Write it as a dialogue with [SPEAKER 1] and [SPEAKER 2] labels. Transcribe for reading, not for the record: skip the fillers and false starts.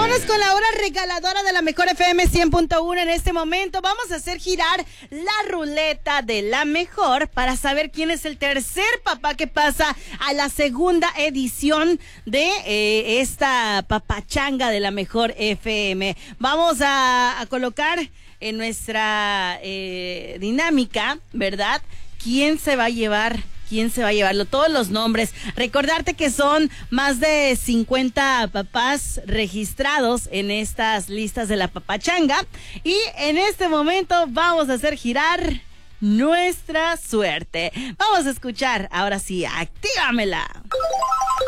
[SPEAKER 1] Vámonos con la hora regaladora de la mejor FM 100.1. En este momento vamos a hacer girar la ruleta de la mejor para saber quién es el tercer papá que pasa a la segunda edición de esta papachanga de la mejor FM. Vamos a colocar en nuestra dinámica, ¿verdad? ¿Quién se va a llevar? ¿Quién se va a llevarlo? Todos los nombres. Recordarte que son más de 50 papás registrados en estas listas de la papachanga. Y en este momento vamos a hacer girar nuestra suerte. Vamos a escuchar, ahora sí, actívamela.